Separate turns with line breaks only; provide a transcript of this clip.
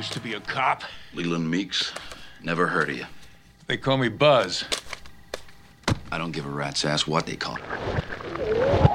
used to be a cop.
Leland Meeks? Never heard of you.
They call me Buzz.
I don't give a rat's ass what they call me.